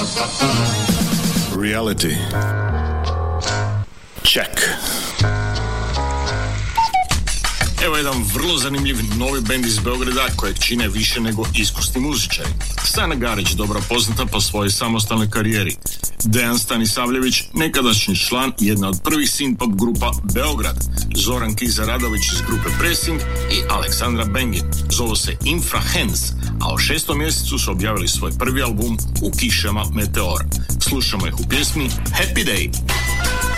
Reality. Check. Evo jedan vrlo zanimljiv novi bend iz Beograda kojeg čine više nego iskusni muzičari. Stana Garić, dobro poznata po svojoj samostalnoj karijeri. Dejan Stanisavljević, nekadašnji član jedne od prvih synth-pop grupa Beograd. Zoran Kiza Radović iz grupe Pressing i Aleksandra Bengin. Zovu se Infrahands, a u 6. mjesecu su objavili svoj prvi album U kišama meteora. Slušamo ih u pjesmi Happy Day.